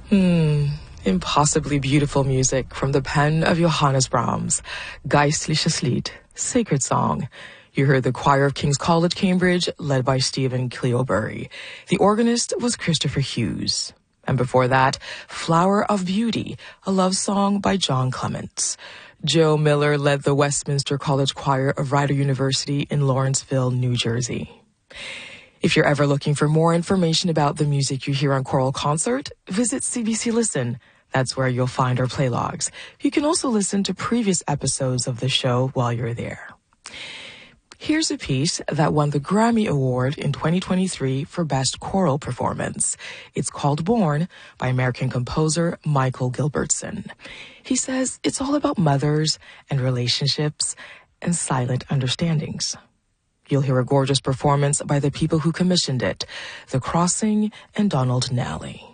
Impossibly beautiful music from the pen of Johannes Brahms. Geistliches Lied, Sacred Song. You heard the choir of King's College, Cambridge, led by Stephen Cleobury. The organist was Christopher Hughes. And before that, Flower of Beauty, a love song by John Clements. Joe Miller led the Westminster College Choir of Rider University in Lawrenceville, New Jersey. If you're ever looking for more information about the music you hear on Choral Concert, visit CBC Listen. That's where you'll find our playlogs. You can also listen to previous episodes of the show while you're there. Here's a piece that won the Grammy Award in 2023 for Best Choral Performance. It's called Born by American composer Michael Gilbertson. He says it's all about mothers and relationships and silent understandings. You'll hear a gorgeous performance by the people who commissioned it, The Crossing and Donald Nally.